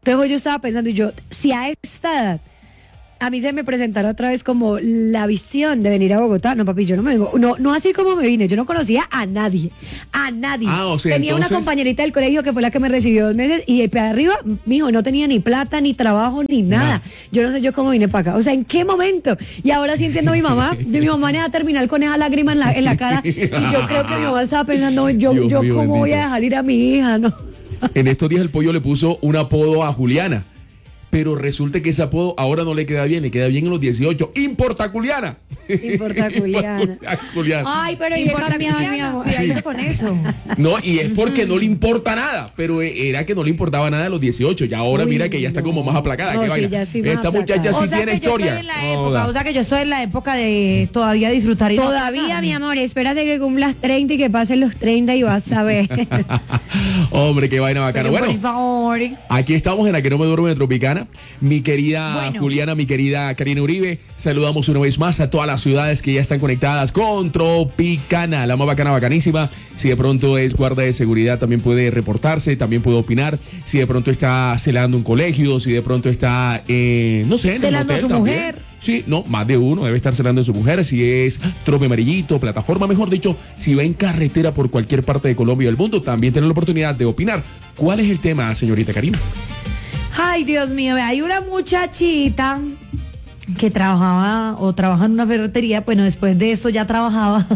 Entonces yo estaba pensando, y yo, si a esta edad a mí se me presentara otra vez como la visión de venir a Bogotá, no papi, yo no me vengo, no así como me vine, yo no conocía a nadie. O sea, tenía entonces... una compañerita del colegio que fue la que me recibió 2 meses y para arriba, mijo, no tenía ni plata, ni trabajo, ni nada. Yo no sé yo cómo vine para acá, o sea, ¿en qué momento? Y ahora sí entiendo a mi mamá, mi mamá me va a terminar con esa lágrima en la cara y yo creo que mi mamá estaba pensando, yo cómo voy a dejar ir a mi hija, ¿no? En estos días el pollo le puso un apodo a Juliana. Pero resulta que ese apodo ahora no le queda bien, le queda bien en los 18. ¡Importa Juliana! Importa Juliana. Ay, pero importa mi amor. Cuidadito con eso. No, y es porque no le importa nada, pero era que no le importaba nada a los 18. Y ahora mira que ya está como más aplacada. No, ¿Qué sí, vaina? ya sí más Esta aplacada. muchacha sí tiene historia. O sea que yo estoy en la época de todavía disfrutar. Y Todavía, mi amor, espérate que cumplas 30 y que pasen los 30 y vas a ver. Hombre, qué vaina bacana. Pero, bueno, por favor. aquí estamos en la que no me duerme de Tropicana. Mi querida Juliana, mi querida Karina Uribe, saludamos una vez más a todas las ciudades que ya están conectadas con Tropicana, la más bacana, bacanísima. Si de pronto es guarda de seguridad, también puede reportarse, también puede opinar. Si de pronto está celando un colegio, si de pronto está, no sé, en celando el hotel a su también. mujer. Sí, no, más de uno debe estar celando a su mujer. Si es trope amarillito, plataforma, mejor dicho, si va en carretera por cualquier parte de Colombia y del mundo, también tiene la oportunidad de opinar. ¿Cuál es el tema, señorita Karina? Ay, Dios mío, hay una muchachita que trabaja en una ferretería. Bueno, después de esto ya trabajaba.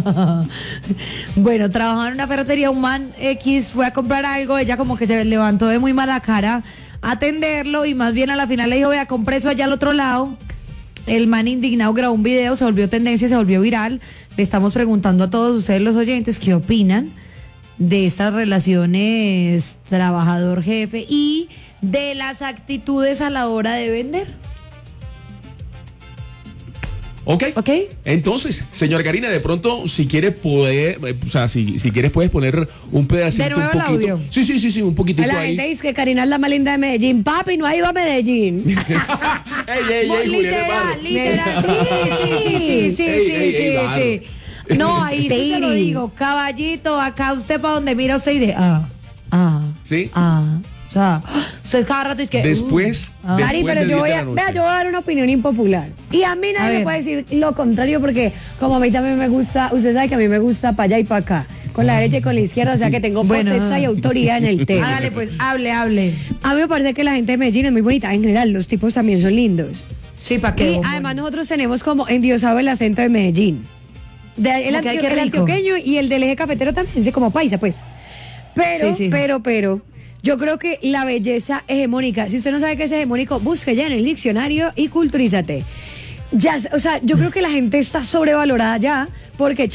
Bueno, trabajaba en una ferretería. Un man X fue a comprar algo. Ella como que se levantó de muy mala cara a atenderlo y más bien a la final le dijo, vea, compré eso allá al otro lado. El man indignado grabó un video, se volvió tendencia, se volvió viral. Le estamos preguntando a todos ustedes los oyentes qué opinan de estas relaciones trabajador-jefe y de las actitudes a la hora de vender. Ok. Entonces, señora Karina, de pronto, si quieres poder, o sea, si quieres puedes poner un pedacito, de nuevo un poquito. el audio. Sí, un poquitito La ahí. gente dice que Karina es la más linda de Medellín. Papi, no ha ido a Medellín. Literal, sí. No, ahí sí te lo digo, caballito, acá usted para donde mira usted y de ¿Sí? O sea, usted cada rato es que Después Cari, pero yo voy a dar una opinión impopular. Y a mí nadie me puede decir lo contrario porque como a mí también me gusta, usted sabe que a mí me gusta para allá y para acá, con la derecha y con la izquierda, o sea que tengo potestad y autoridad en el tema. Hágale pues, hable. A mí me parece que la gente de Medellín es muy bonita, en general, los tipos también son lindos. Sí, ¿para qué? Y además nosotros tenemos como endiosado el acento de Medellín. El antioqueño y el del eje cafetero también, es como paisa, pues. Pero, yo creo que la belleza hegemónica, si usted no sabe qué es hegemónico, busque ya en el diccionario y culturízate. Ya, o sea, yo creo que la gente está sobrevalorada ya, porque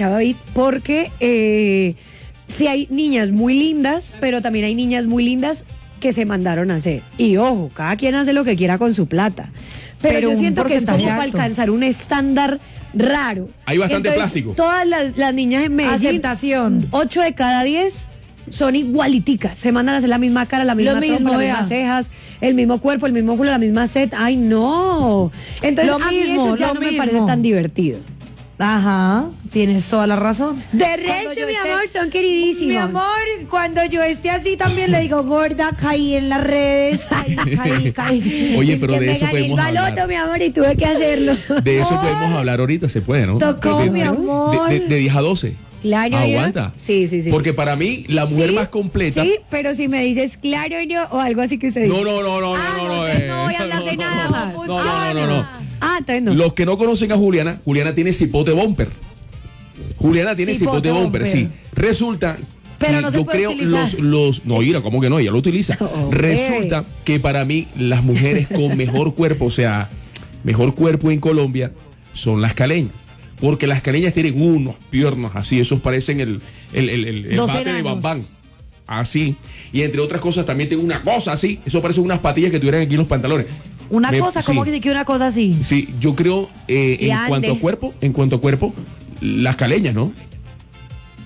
sí hay niñas muy lindas, pero también hay niñas muy lindas que se mandaron a hacer. Y ojo, cada quien hace lo que quiera con su plata. Pero yo siento que es como para alcanzar un estándar raro. Hay bastante plástico. Todas las niñas en Medellín, aceptación. 8 de cada 10 son igualiticas. Se mandan a hacer la misma cara, la misma trompa, las mismas cejas, el mismo cuerpo, el mismo culo, la misma set. Ay, no. Entonces, a mí eso ya no me parece tan divertido. Ajá, tienes toda la razón. De resto, mi amor, son queridísimos. Mi amor, cuando yo esté así también le digo, gorda, caí en las redes, caí. Oye, es pero que de eso podemos el baloto, hablar. mi amor, y tuve que hacerlo. De eso podemos hablar ahorita, se puede, ¿no? Tocó, mi amor. De 10 a 12. Claro, aguanta. Sí. Porque para mí, la mujer más completa. Sí, pero si me dices claro yo o algo así que usted dice. No. No voy a hablar de nada más. No. Entonces no. Los que no conocen a Juliana tiene cipote bumper. Juliana tiene cipote bumper, sí. Resulta pero que no se yo puede creo utilizar. no, Ira, ¿cómo que no? Ella lo utiliza. Resulta que para mí las mujeres con mejor cuerpo, o sea, mejor cuerpo en Colombia son las caleñas. Porque las caleñas tienen unos piernas así, esos parecen el bate de Bambán. Así. Y entre otras cosas también tengo una cosa así, eso parecen unas patillas que tuvieran aquí en los pantalones. ¿Una cosa? ¿Cómo que una cosa así? Sí, yo creo en cuanto a cuerpo, las caleñas, ¿no?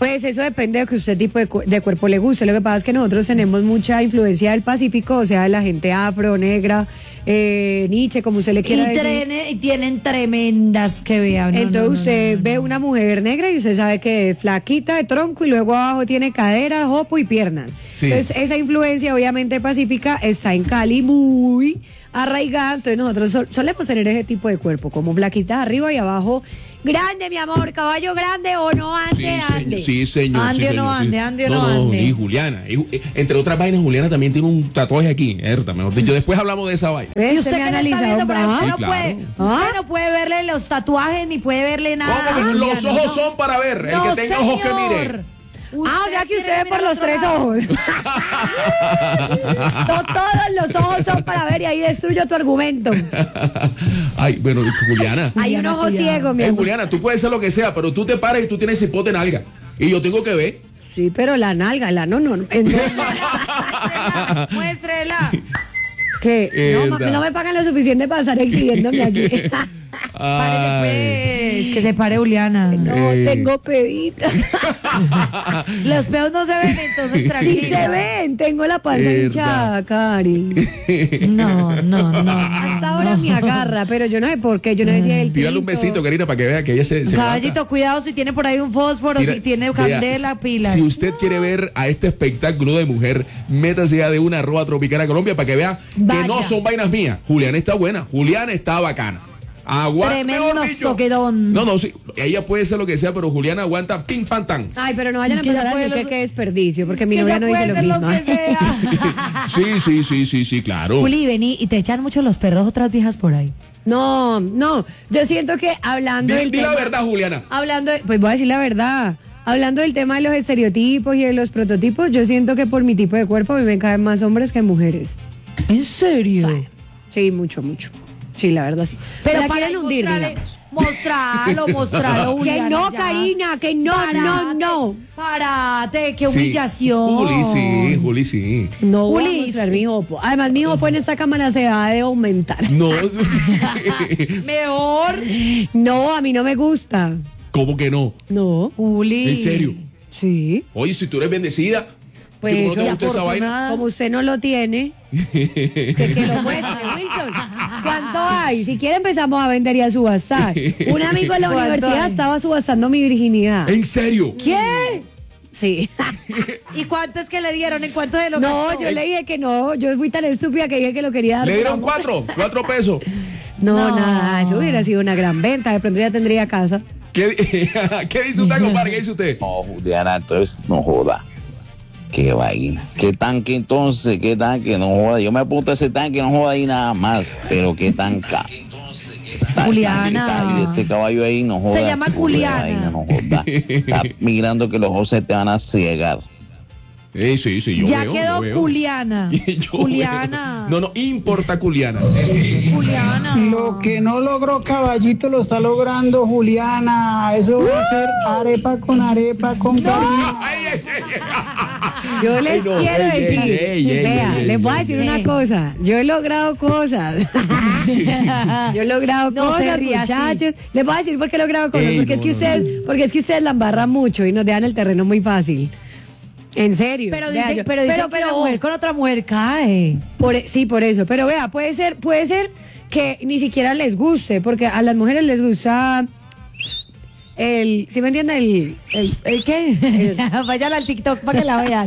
Pues eso depende de qué usted tipo de cuerpo le guste. Lo que pasa es que nosotros tenemos mucha influencia del Pacífico, o sea, de la gente afro, negra, Nietzsche, como usted le quiera decir. Y tienen tremendas que vean. Entonces usted ve una mujer negra y usted sabe que es flaquita de tronco y luego abajo tiene cadera, jopo y piernas. Sí. Entonces esa influencia obviamente pacífica está en Cali muy arraigada. Entonces nosotros solemos tener ese tipo de cuerpo, como flaquita arriba y abajo. Grande, mi amor, caballo grande o no ande, ande. Sí, señor. Ande o no ande, ande o no ande. Y Juliana, entre otras vainas, Juliana también tiene un tatuaje aquí, mejor dicho. Después hablamos de esa vaina. ¿Y usted me ha analizado? Usted no puede verle los tatuajes ni puede verle nada. Los ojos son para ver, el que tenga ojos que mire. O sea que usted ve por los 3 ojos. No todos los ojos son para ver y ahí destruyo tu argumento. Ay, bueno, Juliana. Hay un ojo ciego, mi amor. Juliana, tú puedes ser lo que sea, pero tú te paras y tú tienes cipote en nalga. Y yo tengo que ver. Sí, pero la nalga, no. Muéstrela. ¿Qué? No me pagan lo suficiente para estar exhibiéndome aquí. Párele pues, que se pare Juliana. No, tengo pedita. Los pedos no se ven, entonces tranquila. Sí se ven, tengo la panza hinchada, Cari. No. Hasta ahora me agarra, pero yo no sé por qué, yo no decía el Tírale un besito, Karina, para que vea que ella se Caballito, mata. cuidado si tiene por ahí un fósforo, si tiene candela, pila. Si usted quiere ver a este espectáculo de mujer, métase ya de una @Tropicana Colombia para que vea que no son vainas mías. Juliana está buena, Juliana está bacana. Tremendo soquedón. No, sí, ella puede ser lo que sea, pero Juliana aguanta ping pam tan. Ay, pero no vayan a empezar a decir que qué desperdicio, porque mi novia no dice lo mismo. Sí, claro. Juli, vení, y te echan mucho los perros otras viejas por ahí. No, yo siento que hablando del tema... Di la verdad, Juliana. Pues voy a decir la verdad. Hablando del tema de los estereotipos y de los prototipos, yo siento que por mi tipo de cuerpo a mí me caen más hombres que mujeres. ¿En serio? Sí, mucho. Sí, la verdad sí. Pero para quieren hundir, mostralo, Juliana. Que no, ya. Karina, que no. Párate, qué humillación. Juli, sí. No voy a mostrar mi jopo. Además, mi jopo en esta cámara se va a aumentar. No. Mejor. No, a mí no me gusta. ¿Cómo que no? No. Juli. ¿En serio? Sí. Oye, si tú eres bendecida. Pues como usted no lo tiene, que lo muestre, Wilson. ¿Cuánto hay? Si quiere empezamos a vender y a subastar. Un amigo en la universidad estaba subastando mi virginidad. ¿En serio? ¿Qué? Sí. ¿Y cuánto es que le dieron? ¿En cuánto de lo No, gastó? yo le dije que no. Yo fui tan estúpida que dije que lo quería dar. ¿Le dieron 4 pesos? No, nada. Eso hubiera sido una gran venta. De pronto ya tendría casa. ¿Qué dice usted, compadre? ¿Qué dice usted? No, Juliana, entonces no joda. Qué vaina. ¿Qué tanque entonces? ¿Qué tanque? No joda. Yo me apunto a ese tanque, no joda ahí nada más. Pero qué tanca. Juliana. Y ese caballo ahí no joda. Se llama Juliana. Vaina, no joda. Está mirando que los ojos se te van a ciegar. Sí, yo ya veo, quedó Juliana. Juliana. No importa Juliana. Juliana. Lo que no logró Caballito lo está logrando Juliana. Eso va a ser arepa con Karina. Yo les quiero decir, les voy a decir una cosa. Yo he logrado cosas. Muchachos. Les voy a decir por qué he logrado cosas. Porque es que ustedes la embarran mucho y nos dejan el terreno muy fácil. En serio. Pero dice que una mujer con otra mujer cae. Sí, por eso. Pero vea, puede ser que ni siquiera les guste, porque a las mujeres les gusta ¿sí me entienden? ¿El qué? Vayan al TikTok para que la vean.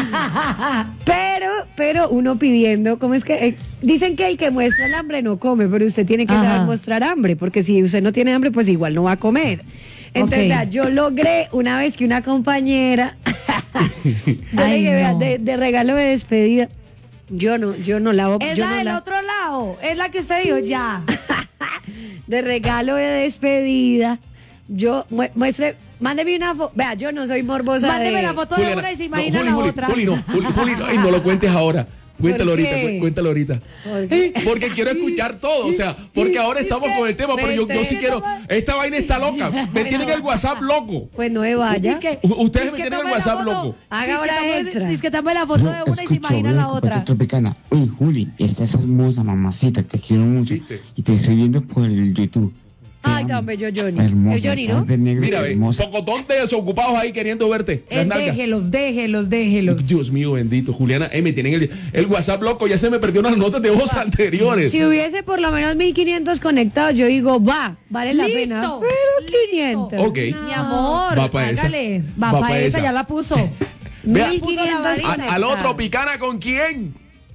pero uno pidiendo, ¿cómo es que? Dicen que el que muestra el hambre no come, pero usted tiene que saber mostrar hambre, porque si usted no tiene hambre, pues igual no va a comer. Entonces, vea, yo logré una vez que una compañera, yo le dije, vea, de regalo de despedida, yo no la voy a... Es la del otro lado, es la que usted dijo, ya. De regalo de despedida, yo muestre, mándeme una foto, vea, yo no soy morbosa. Mándeme la foto de una y se imagina la otra. Juli, no lo cuentes ahora. Cuéntalo ahorita. Porque quiero escuchar todo, o sea, porque ahora estamos con el tema, pero yo sí quiero. Esta vaina está loca. Me tienen el WhatsApp loco. Pues no me vaya. Ustedes me tienen el WhatsApp loco. Haga hora extra. Dice que tome la foto de una y se imagina la otra. Tropicana. Uy, Juli, estás hermosa, mamacita, te quiero mucho. ¿Viste? Y te estoy viendo por el YouTube. Ay, tan bello Johnny. Hermosa, Es Johnny, ¿no? estás de negro, Mira, ve, hermosa. pocotón de desocupados ahí queriendo verte. Las nalgas. Déjelos. Dios mío, bendito. Juliana, me tienen el WhatsApp loco. Ya se me perdió unas notas de voz anteriores. Si hubiese por lo menos 1500 conectados, yo digo, vale la Listo, pena. Pero 500. Ok. Mi amor, Va pa' esa. hágale. Va Va pa' pa' esa, esa. ya la puso. Vea, 1500 al otro Picana, ¿con quién?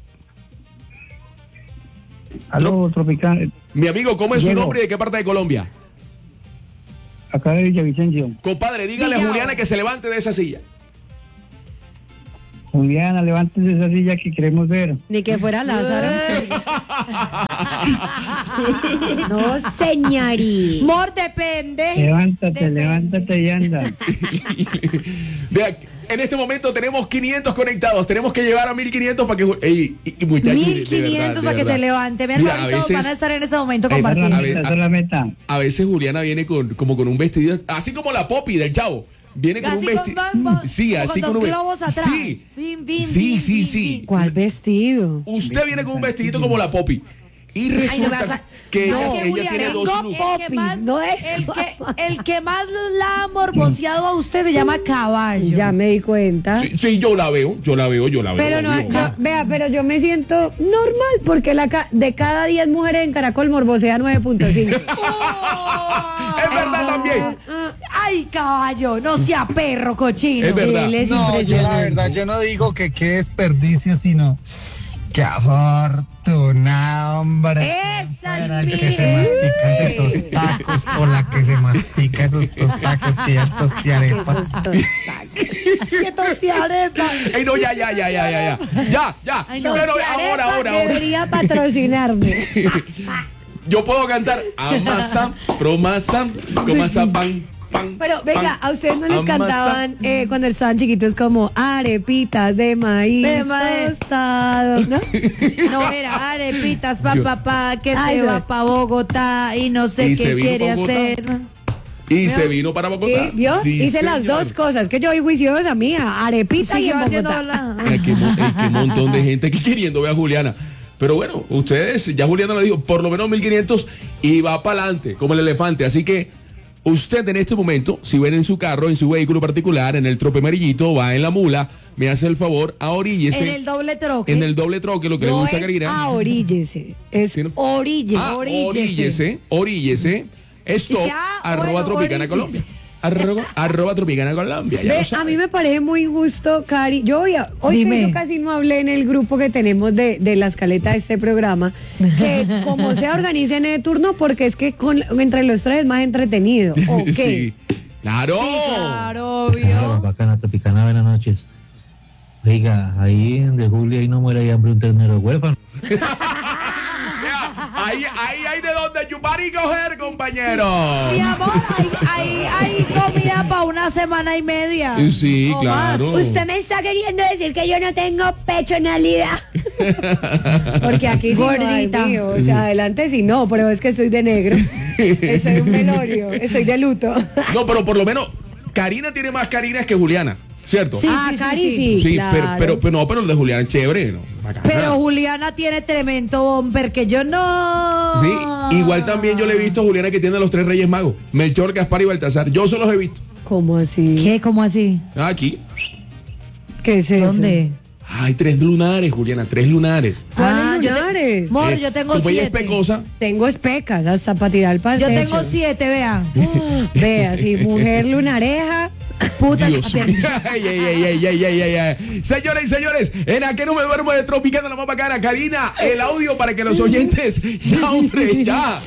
Aló, Tropical. Mi amigo, ¿cómo es su Diego. nombre y de qué parte de Colombia? Acá de Villavicencio. Compadre, dígale a Villao. Juliana que se levante de esa silla. Juliana, levántese de esa silla que queremos ver. Ni que fuera Lázaro. No, señorita. Mor, depende. Levántate y anda. Vea, en este momento tenemos 500 conectados. Tenemos que llevar a 1500 para que. Ey, y muchachos, de 1500 verdad, para de que verdad. se levante. Mi Mira, hermanito, a veces- van a estar en ese momento Ey, Esa es la compartiendo. ver, meta, esa es la meta. A veces Juliana viene como con un vestido, así como la Poppy del Chavo. Viene con Así un con vestido. bambas, Sí, o así con con dos un globos atrás. Sí. Bim, bim, Sí, bim, sí, bim, sí. bim. ¿Cuál vestido? Usted viene con un vestidito como la Poppy. Y Ay, no me resulta vas a- que No, ella Juliana, tiene dos tengo looks. el que más- No es. el que más la ha morboseado a usted se llama Caballo. Ya me di cuenta. Sí, yo la veo. Pero no, obvio. pero yo me siento normal porque de cada 10 mujeres en Caracol morbosea 9.5. Es verdad también. Ay, Caballo, no sea perro cochino. Es verdad. Él es No, yo la impresionante. verdad, yo no digo que qué desperdicio, sino que afortunado, hombre. Esa Era es el que se mi- mastica esos tacos o la que se mastica esos tostacos que ya tostiarepa. Que tostiarepa. Ey, no, ya. Ya. Ay, no. Pero Arepa ahora. debería patrocinarme. Yo puedo cantar amasa, promasa, comasa, pan. Pero venga, a ustedes no les Amasa. cantaban cuando estaban chiquitos como arepitas de maíz, De maíz. tostado, ¿no? No era arepitas, Yo- papá, que Ah, se eso. va pa' Bogotá y no sé Y se qué vino quiere pa' Bogotá. hacer. Y se vino para Bogotá. ¿Sí? ¿Vio? Sí, Hice las señor. dos cosas, que yo soy juiciosa mía, arepita y Siguió en haciendo Bogotá. la... Ay, qué montón de gente aquí queriendo ver a Juliana. Pero bueno, ustedes, ya Juliana lo dijo, por lo menos 1500 y va para adelante, como el elefante. Así que usted en este momento, si ven en su carro, en su vehículo particular, en el trope amarillito, va en la mula, me hace el favor, ahoríllese. En el doble troque. En el doble troque, lo que le No gusta a es Karina. ahoríllese, es Sí, ¿no? oríllese. Ah, oríllese. Esto, Dice, arroba bueno, Tropicana oríllese. Colombia. Arroba Tropicana Colombia. Ya Ve, lo a sabe. mí me parece muy injusto, Cari. Hoy Dime. que yo casi no hablé en el grupo que tenemos de la escaleta de este programa, que como se organicen de turno, porque es que entre los tres es más entretenido. ¿O qué? Sí. Claro. Sí, claro, Claro, obvio. bacana, Tropicana, buenas noches. Oiga, ahí de Julia ahí no muere ahí hambre un ternero huérfano. Vea, ahí hay de donde chupar y coger, compañero. Mi amor, hay comida para una semana y media. Sí, O claro. más. Usted me está queriendo decir que yo no tengo pechonalidad. Porque aquí sí Gordita. no hay mío. O sea, adelante sí no, pero es que estoy de negro. Estoy un velorio, estoy de luto. No, pero por lo menos Karina tiene más Karinas que Juliana, ¿cierto? Sí, Ah, sí, Cari sí. sí, Sí, claro. pero el de Juliana es chévere, ¿no? Bacana. Pero Juliana tiene tremendo bumper que yo no. Sí, igual también yo le he visto a Juliana que tiene a los tres Reyes Magos, Melchor, Gaspar y Baltasar. Yo se los he visto. ¿Cómo así? ¿Qué? ¿Cómo así? Aquí. ¿Qué es eso? ¿Dónde? Hay 3 lunares, Juliana, 3 lunares. ¿Cuáles yo te- lunares? Mor, Eh, yo tengo tu bella es 7. pecosa. Tengo especas hasta para tirar para el Yo techo. tengo 7, vea. Vea, sí, mujer lunareja. Puta, Dios. perdí. Ay. Señores y señores, en aquel no me duermo de Tropicana, la más bacana. Karina, el audio para que los oyentes. Ya, hombre, ya.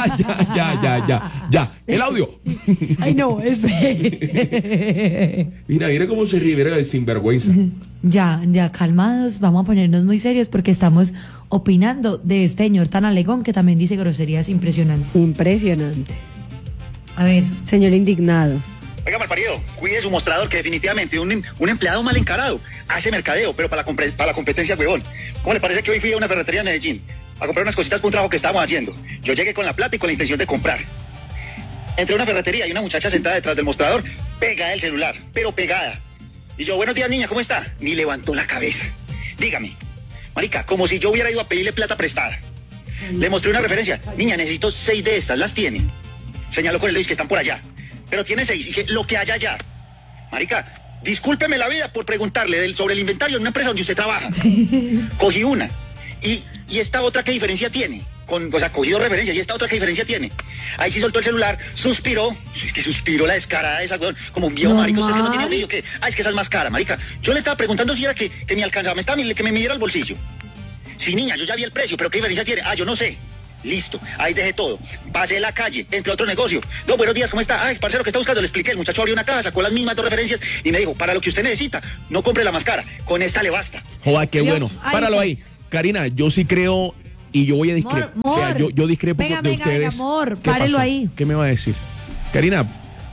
El audio. Ay, no, espere. Mira cómo se ríe, mira el sinvergüenza. Ya, calmados, vamos a ponernos muy serios porque estamos opinando de este señor tan alegón que también dice groserías impresionantes. Impresionante. A ver, Señor indignado. Oiga, malparido, cuide su mostrador, que definitivamente un empleado mal encarado hace mercadeo, pero para la competencia, huevón. ¿Cómo le parece que hoy fui a una ferretería en Medellín a comprar unas cositas para un trabajo que estábamos haciendo? Yo llegué con la plata y con la intención de comprar. Entré a una ferretería y una muchacha sentada detrás del mostrador, pegada del celular, pero pegada. Y yo, buenos días, niña, ¿cómo está? Ni levantó la cabeza. Dígame, marica, como si yo hubiera ido a pedirle plata prestada. Le mostré una referencia. Niña, necesito 6 de estas, ¿las tiene? señaló con el dedo, que están por allá. Pero tiene 6, y que lo que haya allá. Marica, discúlpeme la vida por preguntarle sobre el inventario de una empresa donde usted trabaja. Cogí una. ¿Y esta otra qué diferencia tiene? O sea, cogí 2 referencias, ¿y esta otra qué diferencia tiene? Ahí sí soltó el celular, suspiró. Es que suspiró la descarada esa, weón. Como un viejo, marica, usted que no tiene medio que... es que esa es más cara, marica. Yo le estaba preguntando si era que me alcanzaba, que me midiera el bolsillo. Sí, niña, yo ya vi el precio, pero ¿qué diferencia tiene? Yo no sé. Listo, ahí dejé todo. Pasé la calle, entre otro negocio. No, buenos días, ¿cómo está? Parcero, ¿qué está buscando? Le expliqué, el muchacho abrió una caja, sacó las mismas 2 referencias y me dijo, para lo que usted necesita, no compre la más cara, con esta le basta. Joda, qué bueno. Páralo ahí. Karina, yo sí creo y yo voy a discrepar. O sea, yo discrepo de ustedes. Venga, amor, párelo ahí. ¿Qué me va a decir? Karina,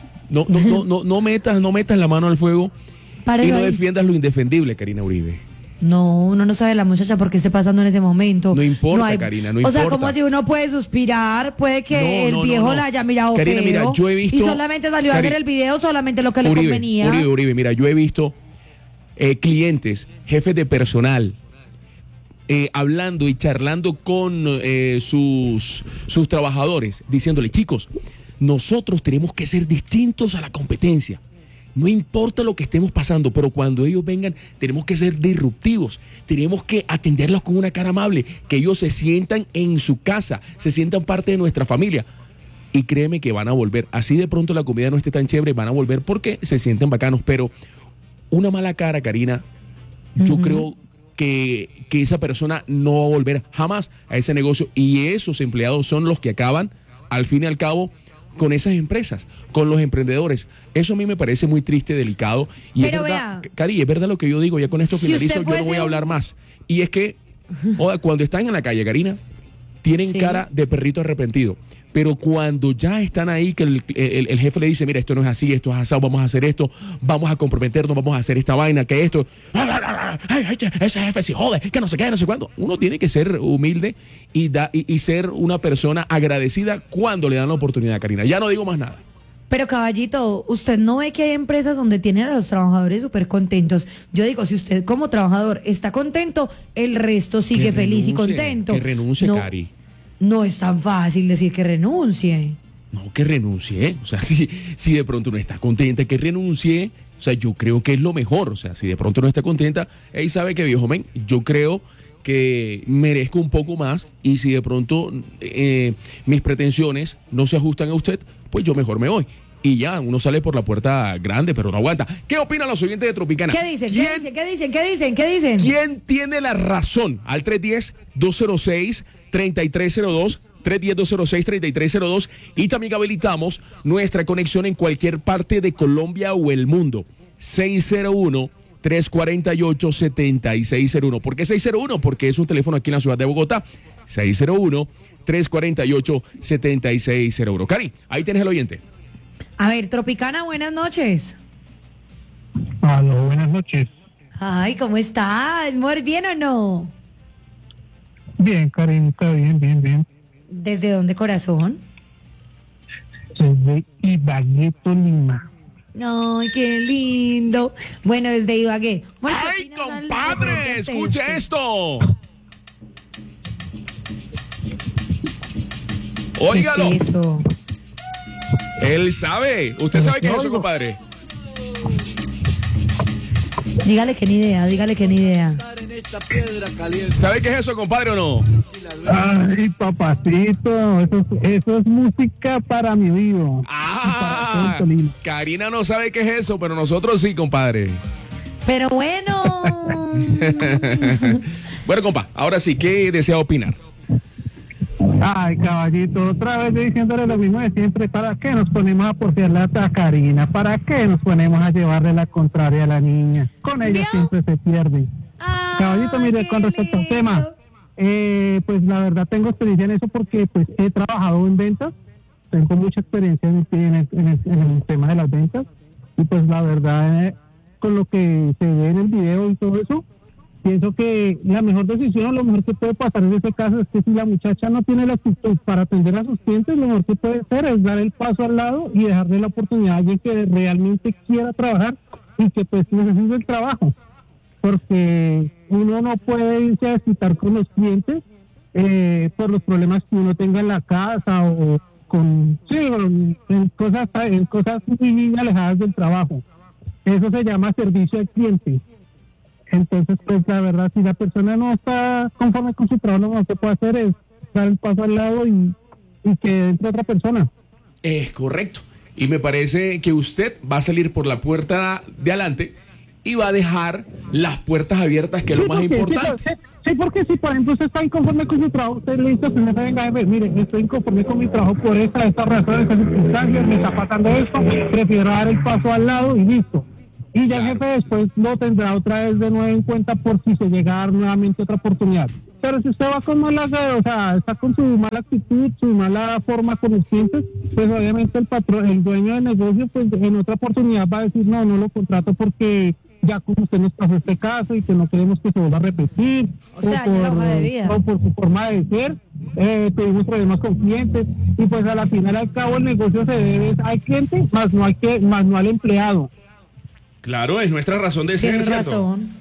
no metas la mano al fuego y no defiendas lo indefendible, Karina Uribe. No, uno no sabe la muchacha por qué esté pasando en ese momento. No importa, Karina, no importa. O sea, como si uno puede suspirar, puede que el viejo la haya mirado Karina, feo. Mira, yo he visto... Y solamente salió a hacer el video, solamente lo que le convenía. Uribe, mira, yo he visto clientes, jefes de personal, hablando y charlando con sus trabajadores, diciéndole, chicos, nosotros tenemos que ser distintos a la competencia. No importa lo que estemos pasando, pero cuando ellos vengan tenemos que ser disruptivos, tenemos que atenderlos con una cara amable, que ellos se sientan en su casa, se sientan parte de nuestra familia. Y créeme que van a volver. Así de pronto la comida no esté tan chévere, van a volver porque se sienten bacanos. Pero una mala cara, Karina, yo creo que esa persona no va a volver jamás a ese negocio. Y esos empleados son los que acaban, al fin y al cabo, con esas empresas, con los emprendedores. Eso a mí me parece muy triste, delicado. Y pero es verdad, Cari, es verdad lo que yo digo, ya con esto finalizo, yo no voy a hablar más. Y es que, cuando están en la calle, Karina, tienen cara de perrito arrepentido. Pero cuando ya están ahí, que el jefe le dice, mira, esto no es así, esto es asado, vamos a hacer esto, vamos a comprometernos, vamos a hacer esta vaina, que esto, ese jefe sí jode, que no sé qué, no sé cuándo. Uno tiene que ser humilde y ser una persona agradecida cuando le dan la oportunidad, Karina. Ya no digo más nada. Pero caballito, ¿usted no ve que hay empresas donde tienen a los trabajadores súper contentos? Yo digo, si usted como trabajador está contento, el resto sigue feliz y contento. Que renuncie, Cari. No es tan fácil decir que renuncie. No, que renuncie. O sea, si de pronto no está contenta, que renuncie. O sea, yo creo que es lo mejor. O sea, si de pronto no está contenta, él sabe que, viejo men, yo creo que merezco un poco más. Y si de pronto mis pretensiones no se ajustan a usted, pues yo mejor me voy. Y ya, uno sale por la puerta grande, pero no aguanta. ¿Qué opinan los oyentes de Tropicana? ¿Qué dicen? ¿Qué dicen? ¿Quién tiene la razón? Al 310-206-3302, 310-206-3302, y también habilitamos nuestra conexión en cualquier parte de Colombia o el mundo. 601-348-7601. ¿Por qué 601? Porque es un teléfono aquí en la ciudad de Bogotá. 601-348-7601. Cari, ahí tienes el oyente. A ver, Tropicana, buenas noches. Aló, buenas noches. Ay, ¿cómo estás? ¿Muy bien o no? Bien, Karinita, bien. ¿Desde dónde, corazón? Desde Ibagué, Tolima. Ay, qué lindo. Bueno, desde Ibagué. Bueno, ¡ay, compadre! ¡Escuche esto! Óigalo. ¿Qué es eso? Él sabe. ¿Usted sabe qué es eso, compadre? Dígale que ni idea. ¿Sabe qué es eso, compadre, o no? Ay, papacito, eso es música para mi oído. Karina no sabe qué es eso, pero nosotros sí, compadre. Pero bueno. Bueno, compa, ahora sí, ¿qué desea opinar? Ay, caballito, otra vez diciéndole lo mismo de siempre. ¿Para qué nos ponemos a porfiarle a Karina? ¿Para qué nos ponemos a llevarle la contraria a la niña? Con ella siempre se pierde. Caballito, mire, con respecto al tema, pues la verdad tengo experiencia en eso porque pues he trabajado en ventas, tengo mucha experiencia en el tema de las ventas, y pues la verdad, con lo que se ve en el video y todo eso, pienso que la mejor decisión o lo mejor que puede pasar en ese caso es que si la muchacha no tiene la actitud para atender a sus clientes, lo mejor que puede hacer es dar el paso al lado y dejarle la oportunidad a alguien que realmente quiera trabajar y que pues necesite el trabajo, porque uno no puede irse a desquitar con los clientes por los problemas que uno tenga en la casa o en cosas muy alejadas del trabajo. Eso se llama servicio al cliente. Entonces, pues la verdad, si la persona no está conforme con su trabajo, lo que puede hacer es dar el paso al lado y que entre otra persona. Es correcto. Y me parece que usted va a salir por la puerta de adelante y va a dejar las puertas abiertas, que es lo más importante. Sí, porque si por ejemplo usted está inconforme con su trabajo, usted le dice a su jefe, venga, mire, estoy inconforme con mi trabajo por esta razón, estas circunstancias, me está pasando esto, prefiero dar el paso al lado y listo. Y ya el jefe después lo tendrá otra vez de nuevo en cuenta por si se llega a dar nuevamente otra oportunidad. Pero si usted va con está con su mala actitud, su mala forma con los clientes, pues obviamente el dueño del negocio, pues en otra oportunidad va a decir, no lo contrato porque ya como usted nos pasó este caso y que no queremos que se vuelva a repetir, o por su forma de ser, tuvimos problemas con clientes, y pues a la final al cabo el negocio se debe al cliente, más no al empleado. Claro, es nuestra razón de ser, ¿cierto? Razón.